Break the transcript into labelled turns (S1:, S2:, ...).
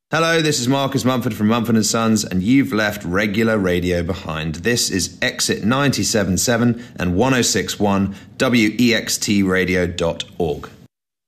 S1: Hello, this is Marcus Mumford from Mumford & Sons, and you've left regular radio behind. This is Exit 97.7 and 106.1 wextradio.org.